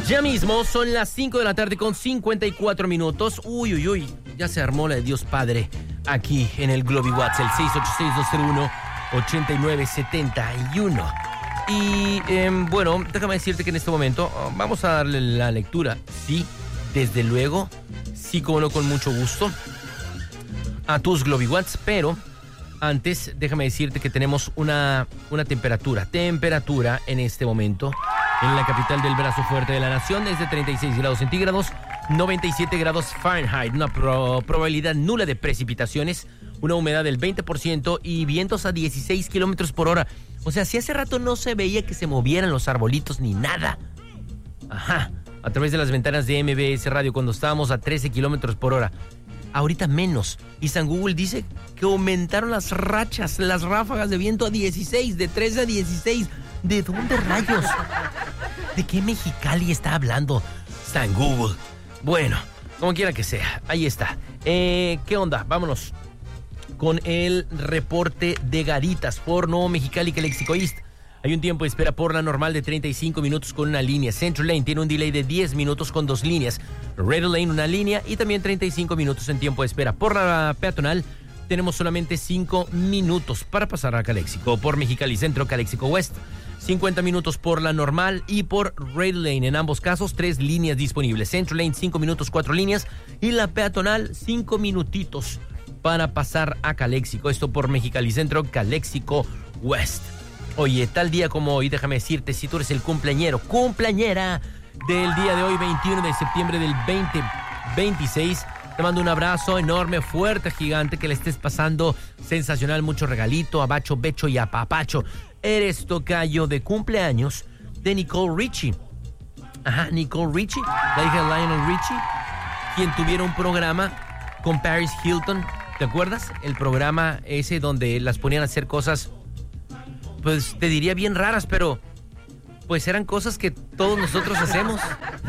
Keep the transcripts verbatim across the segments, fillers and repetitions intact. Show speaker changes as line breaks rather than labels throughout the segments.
Ya mismo son las cinco de la tarde con cincuenta y cuatro minutos. Uy, uy, uy, ya se armó la de Dios Padre aquí en el Globi Watts, el seis ocho seis, dos cero uno, ocho nueve siete uno. Y eh, bueno, déjame decirte que en este momento oh, vamos a darle la lectura. Sí, desde luego, sí, como no, con mucho gusto, a tus Globi Watts, pero antes déjame decirte que tenemos una, una temperatura, temperatura en este momento en la capital del brazo fuerte de la nación es de treinta y seis grados centígrados, noventa y siete grados Fahrenheit, una pro- probabilidad nula de precipitaciones, una humedad del veinte por ciento y vientos a dieciséis kilómetros por hora. O sea, si hace rato no se veía que se movieran los arbolitos ni nada. Ajá, a través de las ventanas de M B S Radio cuando estábamos a trece kilómetros por hora. Ahorita menos. Y San Google dice que aumentaron las rachas, las ráfagas de viento a dieciséis, de trece a dieciséis. ¿De dónde rayos? ¿De qué Mexicali está hablando San Google? Bueno, como quiera que sea, ahí está. Eh, ¿Qué onda? Vámonos con el reporte de Garitas por Nuevo Mexicali, Calexico East. Hay un tiempo de espera por la normal de treinta y cinco minutos con una línea. Central Lane tiene un delay de diez minutos con dos líneas. Red Lane una línea y también treinta y cinco minutos en tiempo de espera. Por la peatonal tenemos solamente cinco minutos para pasar a Calexico. Por Mexicali Centro, Calexico West, cincuenta minutos por la normal y por Red Lane. En ambos casos, tres líneas disponibles. Central Lane, cinco minutos, cuatro líneas. Y la peatonal, cinco minutitos para pasar a Calexico. Esto por Mexicali Centro, Calexico West. Oye, tal día como hoy, déjame decirte, si tú eres el cumpleañero, cumpleañera del día de hoy, veintiuno de septiembre del veinte veintiséis, te mando un abrazo enorme, fuerte, gigante, que le estés pasando sensacional, mucho regalito, abacho, becho y apapacho. Eres tocayo de cumpleaños de Nicole Richie. Ajá, Nicole Richie, la hija de Lionel Richie, quien tuviera un programa con Paris Hilton. ¿Te acuerdas? El programa ese donde las ponían a hacer cosas, pues te diría bien raras, pero pues eran cosas que todos nosotros hacemos.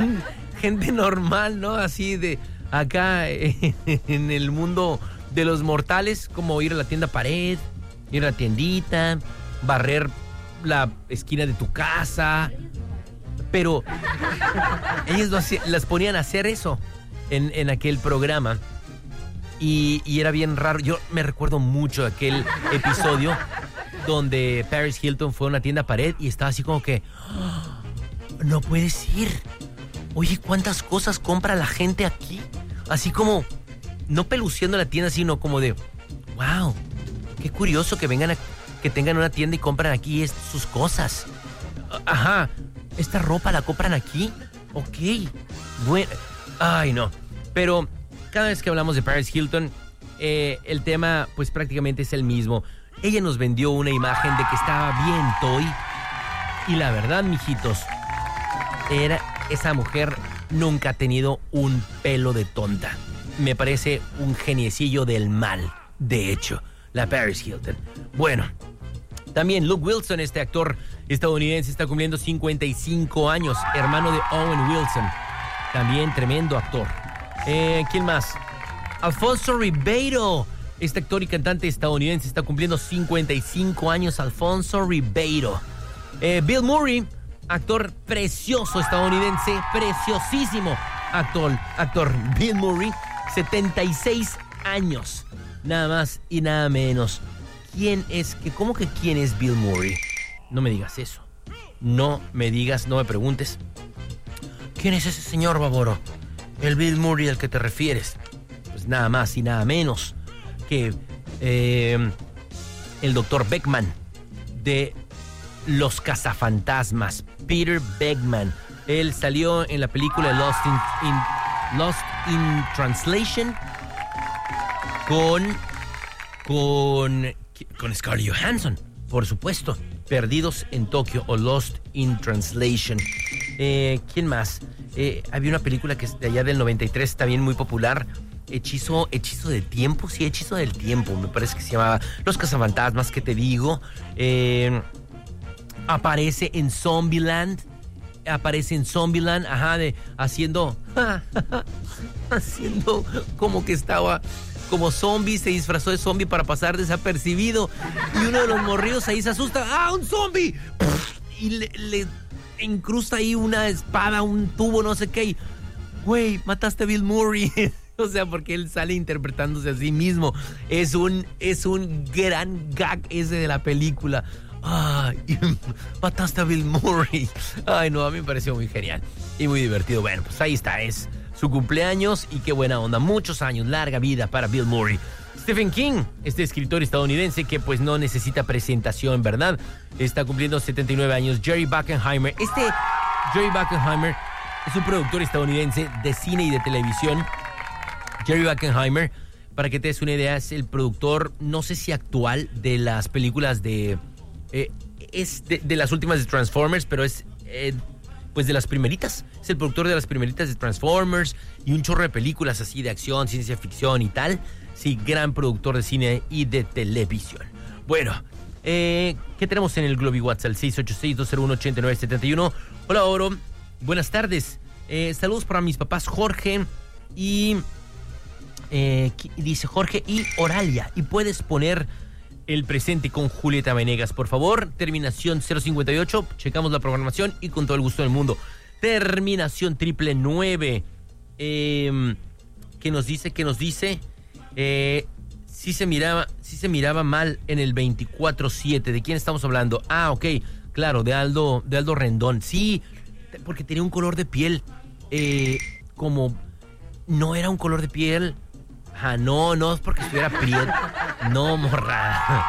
Gente normal, ¿no? Así de acá en el mundo de los mortales, como ir a la tienda Pared, ir a la tiendita, barrer la esquina de tu casa. Pero ellos lo hacían, las ponían a hacer eso en, en aquel programa. Y, y era bien raro. Yo me recuerdo mucho de aquel episodio donde Paris Hilton fue a una tienda Pared y estaba así como que, oh, no puedes ir. Oye, ¿cuántas cosas compra la gente aquí? Así como, no peluciendo la tienda, sino como de, wow, qué curioso que vengan a, que tengan una tienda y compran aquí es, sus cosas. Ajá, ¿esta ropa la compran aquí? Ok, bueno, ay no, pero cada vez que hablamos de Paris Hilton, eh, el tema pues prácticamente es el mismo. Ella nos vendió una imagen de que estaba bien toy. Y la verdad, mijitos, era, esa mujer nunca ha tenido un pelo de tonta. Me parece un geniecillo del mal, de hecho, la Paris Hilton. Bueno, también Luke Wilson, este actor estadounidense, está cumpliendo cincuenta y cinco años, hermano de Owen Wilson. También tremendo actor. Eh, ¿Quién más? Alfonso Ribeiro. Este actor y cantante estadounidense está cumpliendo cincuenta y cinco años. Alfonso Ribeiro. Eh, Bill Murray, actor precioso estadounidense, preciosísimo actor, actor Bill Murray, setenta y seis años. Nada más y nada menos. ¿Quién es? Que, ¿Cómo que quién es Bill Murray? No me digas eso. No me digas, no me preguntes. ¿Quién es ese señor, baboro? El Bill Murray al que te refieres. Pues nada más y nada menos que eh, el doctor Beckman de Los Cazafantasmas, Peter Beckman. Él salió en la película Lost in, in, Lost in Translation con, con, con Scarlett Johansson, por supuesto. Perdidos en Tokio o Lost in Translation. Eh, ¿Quién más? Eh, había una película que es de allá del noventa y tres, también muy popular. Hechizo, hechizo del tiempo, sí, hechizo del tiempo, me parece que se llamaba Los Cazafantasmas, ¿qué te digo? Eh, aparece en Zombieland, aparece en Zombieland, ajá, de, haciendo, haciendo como que estaba como zombie, se disfrazó de zombie para pasar desapercibido, y uno de los morrillos ahí se asusta, ¡ah, un zombie! Y le, le incrusta ahí una espada, un tubo, no sé qué. Y, güey, mataste a Bill Murray. O sea, porque él sale interpretándose a sí mismo. Es un, es un gran gag ese de la película. Ay, mataste a Bill Murray. Ay, no, a mí me pareció muy genial y muy divertido. Bueno, pues ahí está, es su cumpleaños y qué buena onda. Muchos años, larga vida para Bill Murray. Stephen King, este escritor estadounidense que pues no necesita presentación, ¿verdad? Está cumpliendo setenta y nueve años. Jerry Bruckheimer. Este Jerry Bruckheimer es un productor estadounidense de cine y de televisión. Jerry Bruckheimer, para que te des una idea, es el productor, no sé si actual, de las películas de... Eh, es de, de las últimas de Transformers, pero es eh, pues de las primeritas. Es el productor de las primeritas de Transformers y un chorro de películas así de acción, ciencia ficción y tal. Sí, gran productor de cine y de televisión. Bueno, eh, ¿qué tenemos en el Globi WhatsApp? seis ocho seis, dos cero uno, ocho nueve siete uno. Hola, Oro. Buenas tardes. Eh, saludos para mis papás Jorge y... Eh, dice Jorge y Oralia. Y puedes poner el presente con Julieta Venegas, por favor. Terminación cero cincuenta y ocho. Checamos la programación y con todo el gusto del mundo. Terminación triple nueve. Eh, ¿Qué nos dice? ¿Qué nos dice? Eh, sí se miraba, sí se miraba mal en el veinticuatro siete. ¿De quién estamos hablando? Ah, ok, claro, de Aldo, de Aldo Rendón. Sí, porque tenía un color de piel eh, como... No era un color de piel... Ah, no, no es porque estuviera prieto. No, morra.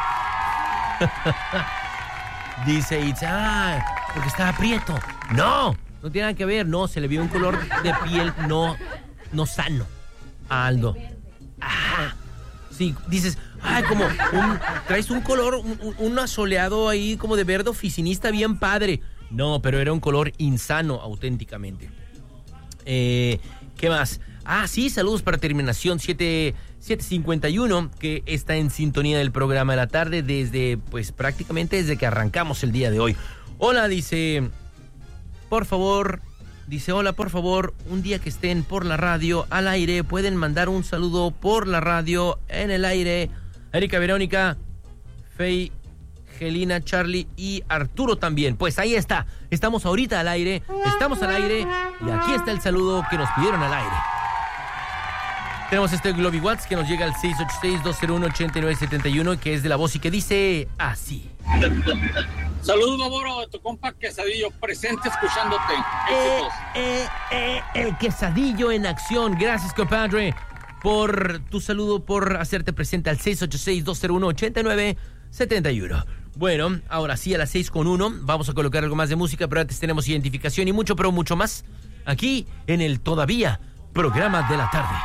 Dice Itz, ah, porque estaba prieto. No, no tiene nada que ver. No, se le vio un color de piel no, no sano a Aldo. Ajá. Sí, dices, ay, como un, traes un color, un, un asoleado ahí como de verde oficinista bien padre. No, pero era un color insano auténticamente. Eh, ¿qué más? Ah, sí, saludos para terminación siete cincuenta y uno, que está en sintonía del programa de la tarde desde, pues prácticamente desde que arrancamos el día de hoy. Hola, dice, por favor, dice, hola, por favor, un día que estén por la radio al aire, pueden mandar un saludo por la radio en el aire. Erika, Verónica, Fey, Gelina, Charlie y Arturo también. Pues ahí está, estamos ahorita al aire, estamos al aire y aquí está el saludo que nos pidieron al aire. Tenemos este Globi Watts que nos llega al seis ocho seis, dos cero uno, ocho nueve siete uno, que es de La Voz y que dice así.
Saludos, Baboro, de tu compa Quesadillo, presente escuchándote.
Eh, eh, eh, el Quesadillo en acción. Gracias, compadre, por tu saludo, por hacerte presente al seis ocho seis, dos cero uno, ocho nueve siete uno. Bueno, ahora sí, a las seis con uno vamos a colocar algo más de música, pero antes tenemos identificación y mucho, pero mucho más aquí en el Todavía Programa de la Tarde.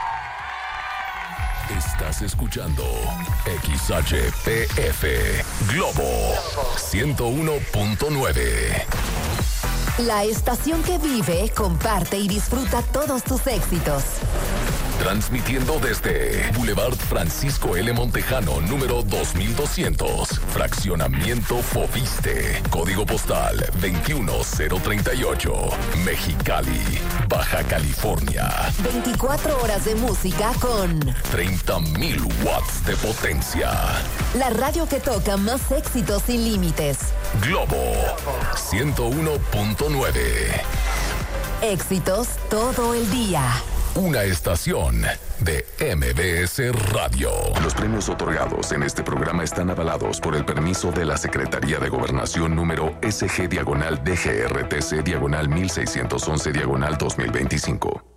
Estás escuchando X H P F Globo ciento uno punto nueve.
La estación que vive, comparte y disfruta todos tus éxitos.
Transmitiendo desde Boulevard Francisco L. Montejano, número dos mil doscientos. Fraccionamiento Fobiste. Código postal veintiuno cero treinta y ocho. Mexicali, Baja California.
veinticuatro horas de música con
treinta mil watts de potencia.
La radio que toca más éxitos sin límites.
Globo ciento uno punto nueve.
Éxitos todo el día.
Una estación de M B S Radio. Los premios otorgados en este programa están avalados por el permiso de la Secretaría de Gobernación número S G diagonal D G R T C diagonal mil seiscientos once diagonal dos mil veinticinco.